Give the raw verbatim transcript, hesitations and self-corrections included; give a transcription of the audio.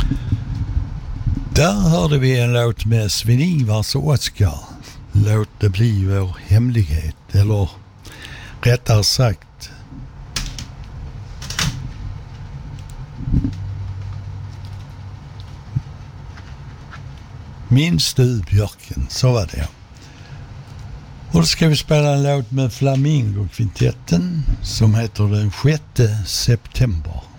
Där hörde vi en låt med Sven-Ivars och Oskar. Låt det bli vår hemlighet. Eller rättare sagt, minns du björken? Så var det. Och då ska vi spela en låt med Flamingo-kvintetten som heter Den sjätte september.